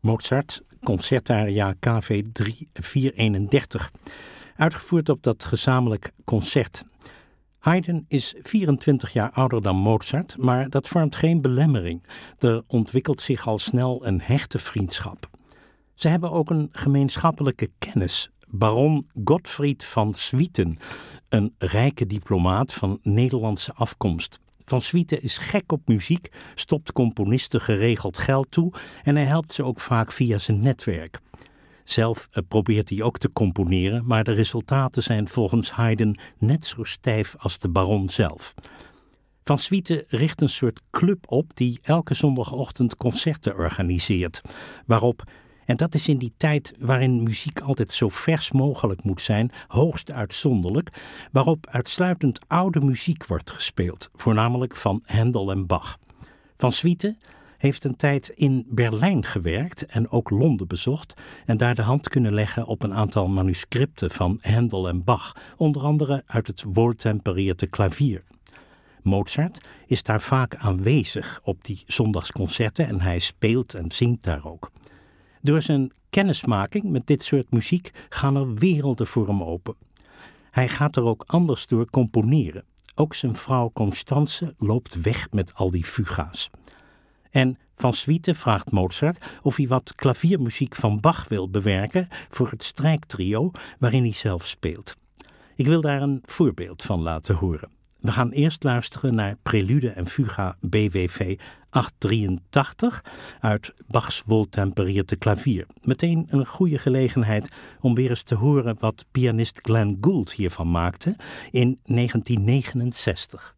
Mozart, concertaria KV 3431, uitgevoerd op dat gezamenlijk concert. Haydn is 24 jaar ouder dan Mozart, maar dat vormt geen belemmering. Er ontwikkelt zich al snel een hechte vriendschap. Ze hebben ook een gemeenschappelijke kennis. Baron Gottfried van Swieten, een rijke diplomaat van Nederlandse afkomst. Van Swieten is gek op muziek, stopt componisten geregeld geld toe en hij helpt ze ook vaak via zijn netwerk. Zelf probeert hij ook te componeren, maar de resultaten zijn volgens Haydn net zo stijf als de baron zelf. Van Swieten richt een soort club op die elke zondagochtend concerten organiseert, waarop, en dat is in die tijd waarin muziek altijd zo vers mogelijk moet zijn, hoogst uitzonderlijk, waarop uitsluitend oude muziek wordt gespeeld, voornamelijk van Händel en Bach. Van Swieten heeft een tijd in Berlijn gewerkt en ook Londen bezocht en daar de hand kunnen leggen op een aantal manuscripten van Händel en Bach, onder andere uit het wohltempereerde klavier. Mozart is daar vaak aanwezig op die zondagsconcerten en hij speelt en zingt daar ook. Door zijn kennismaking met dit soort muziek gaan er werelden voor hem open. Hij gaat er ook anders door componeren. Ook zijn vrouw Constance loopt weg met al die fuga's. En Van Swieten vraagt Mozart of hij wat klaviermuziek van Bach wil bewerken voor het strijktrio waarin hij zelf speelt. Ik wil daar een voorbeeld van laten horen. We gaan eerst luisteren naar Prelude en Fuga BWV 883 uit Bachs wohltempereerde klavier. Meteen een goede gelegenheid om weer eens te horen wat pianist Glenn Gould hiervan maakte in 1969.